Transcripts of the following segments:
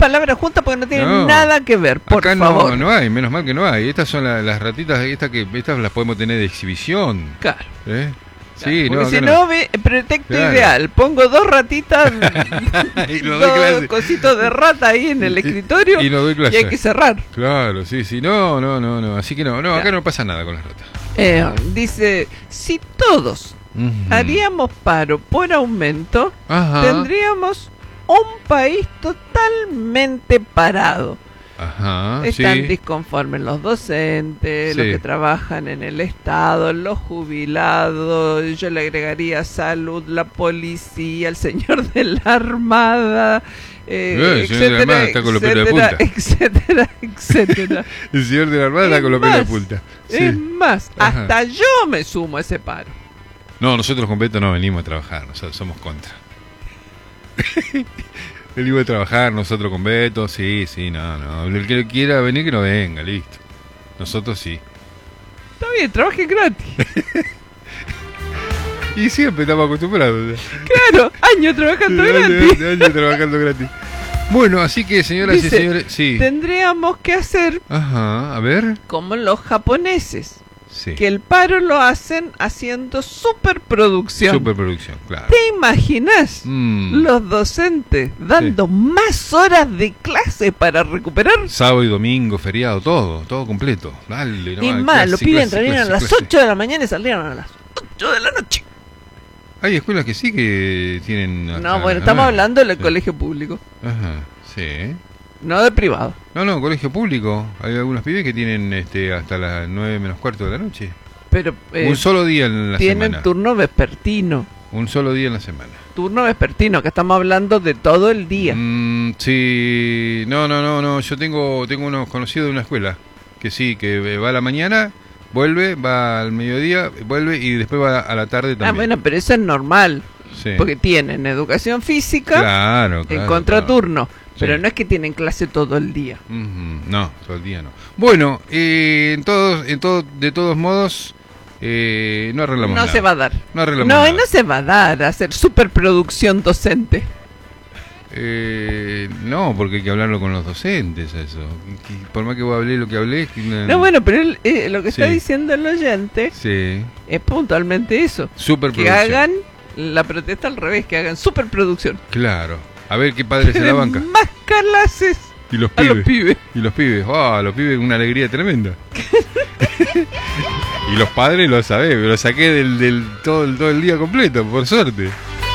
palabras juntas porque no tienen No. nada que ver, por Acá favor. no hay, menos mal que no hay. Estas son las ratitas, estas las podemos tener de exhibición. Claro. ¿Eh? Sí, Porque no, si acá no, ve pretexto Claro. ideal. Pongo 2 ratitas, Y no doy 2 clase. cositos de rata ahí en el escritorio Y no doy clase. y hay que cerrar. Claro, sí, sí. No. Así que no, acá Claro. no pasa nada con las ratas. Dice, si todos Ujú. haríamos paro por aumento, Ajá. tendríamos un país totalmente parado. Ajá, Están sí. disconformes los docentes, Sí. los que trabajan en el Estado, los jubilados, yo le agregaría salud, la policía, el señor de la Armada, El señor de la Armada está con los pelos de punta. etcétera. El señor de la Armada está Es con los pelos de más, punta. Sí. Es más, Ajá. hasta yo me sumo a ese paro. No, nosotros con Beto no venimos a trabajar, nosotros somos contra. Venimos a trabajar nosotros con Beto, sí, no. El que quiera venir que no venga, listo. Nosotros sí. Está bien, trabaje gratis. Y siempre estamos acostumbrados. Claro, años trabajando gratis. Años trabajando gratis. Bueno, así que señoras Dice, y señores, sí. Tendríamos que hacer Ajá, a ver. como los japoneses, Sí. que el paro lo hacen haciendo superproducción. Superproducción, claro. ¿Te imaginas Mm. los docentes dando más horas de clase para recuperar? Sábado y domingo, feriado, todo completo. Dale, Y nomás, más, clase, los pibes clase, entrarían a clase, las clase. 8 de la mañana y salían a las 8 de la noche. Hay escuelas que sí que tienen... hasta No, bueno, las estamos 9. hablando del Sí. colegio público, Ajá, sí. no de privado. No, colegio público. Hay algunos pibes que tienen hasta las 9 menos cuarto de la noche. Pero Un solo día en la tienen semana. turno vespertino. Un solo día en la semana. Turno vespertino, que estamos hablando de todo el día. Sí. No. Yo tengo unos conocidos de una escuela que sí, que va a la mañana, vuelve, va al mediodía, vuelve y después va a la tarde también. Ah, bueno, pero eso es normal, Sí. porque tienen educación física Claro, en contraturno, Sí. pero no es que tienen clase todo el día. Ujú, no, todo el día no. Bueno, de todos modos, no arreglamos No nada. se va a dar. No arreglamos No, y nada. no se va a dar a hacer superproducción docente. No, porque hay que hablarlo con los docentes, eso. Por más que vos hablé lo que hablé... No, bueno, pero lo que está Sí. diciendo el oyente Sí, es puntualmente eso. Que superproducción. hagan la protesta al revés, que hagan superproducción. Claro. A ver qué padre se la Den banca. más clases Y los a pibes. los pibes. Y los pibes. Los pibes una alegría tremenda. Y los padres lo sabés, lo saqué todo el día completo, por suerte.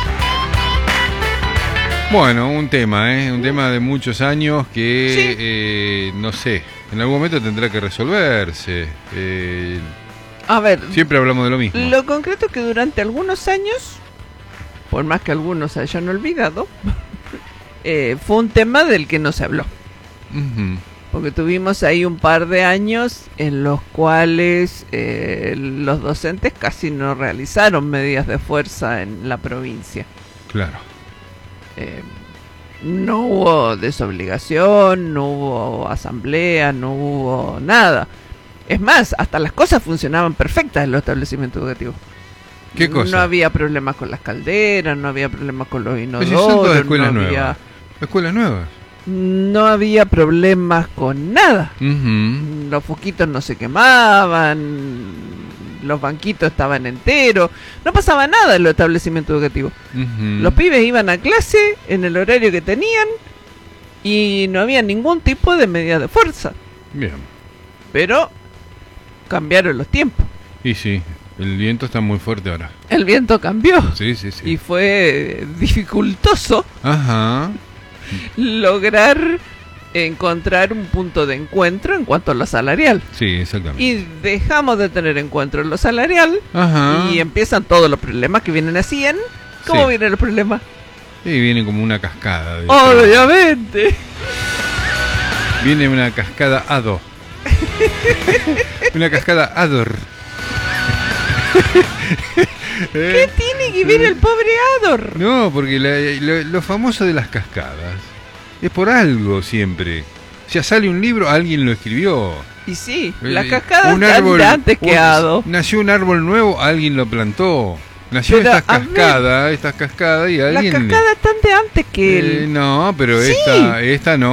Bueno, un tema de muchos años que, no sé, en algún momento tendrá que resolverse. A ver, Siempre hablamos de lo mismo. lo concreto es que durante algunos años, por más que algunos hayan olvidado, fue un tema del que no se habló. Ujú. Porque tuvimos ahí un par de años en los cuales los docentes casi no realizaron medidas de fuerza en la provincia. Claro. No hubo desobligación, no hubo asamblea, no hubo nada. Es más, hasta las cosas funcionaban perfectas en los establecimientos educativos. ¿Qué cosa? No había problemas con las calderas, no había problemas con los Pues si son todas inodoros, escuelas no nuevas. había, Escuelas nuevas. no había problemas con nada. Ujú. Los foquitos no se quemaban, los banquitos estaban enteros, no pasaba nada en los establecimientos educativos. Ujú. Los pibes iban a clase en el horario que tenían y no había ningún tipo de medida de fuerza. Bien. Pero cambiaron los tiempos. Y sí, el viento está muy fuerte ahora. El viento cambió Sí. y fue dificultoso Ajá. lograr encontrar un punto de encuentro en cuanto a lo salarial. Sí, exactamente. Y dejamos de tener encuentro en lo salarial Ajá. y empiezan todos los problemas que vienen así en... ¿Cómo Sí. vienen los problemas? Y viene como una cascada. Obviamente. Viene una cascada Ado. Una cascada Ador. ¿Qué tiene que ver el pobre Ador? No, porque lo famoso de las cascadas es por algo siempre. O sea, sale un libro, alguien lo escribió. Y sí, las Eh, cascadas un están árbol, de antes que Ado. Nació un árbol nuevo, alguien lo plantó. Nació Pero, estas cascadas y Las alguien... cascadas están de antes que él. No, pero Sí. esta no.